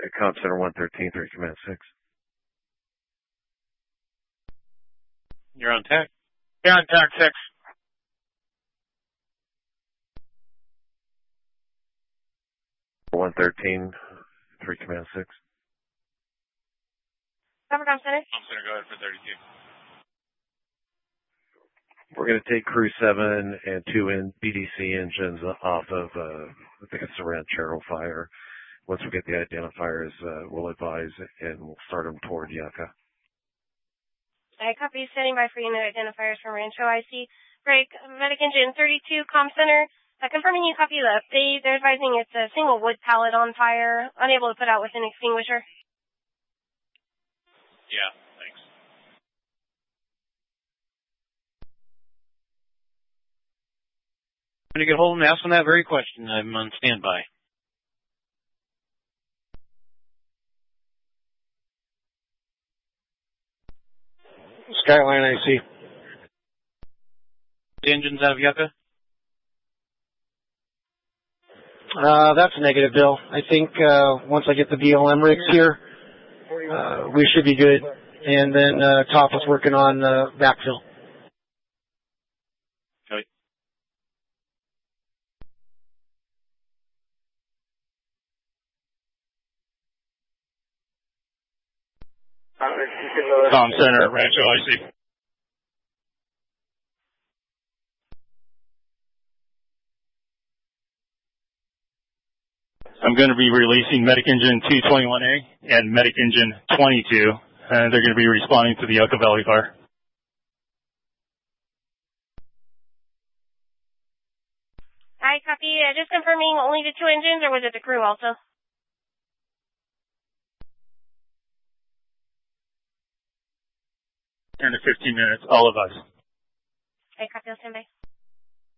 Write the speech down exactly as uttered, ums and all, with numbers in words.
Comm Center one thirteen, three Command six. You're on tack. You're on tack six. one thirteen, three Command six. Cover Comm Center. Comm Center, go ahead for thirty-two. We're going to take Crew seven and two in B D C engines off of, uh, I think it's the Ranchero fire. Once we get the identifiers, uh, we'll advise and we'll start them toward Yucca. I copy. Standing by for unit identifiers from Rancho I C. Break. Medic Engine thirty-two, Comm Center. Uh, confirming you copy the update. They're advising it's a single wood pallet on fire, unable to put out with an extinguisher. Yeah, thanks. I'm going to get hold of him and ask him that very question. I'm on standby. Skyline I C. The engines out of Yucca? Uh, that's a negative, Bill. I think uh, once I get the B L M rigs here, uh, we should be good. And then uh, Top is working on uh, backfill. Okay. Comm Center, Rancho I C. I'm going to be releasing Medic Engine two twenty-one A and Medic Engine twenty-two, and they're going to be responding to the Yucca Valley fire. I copy. Uh, just confirming only the two engines, or was it the crew also? ten to fifteen minutes, all of us. I copy. I'll stand by.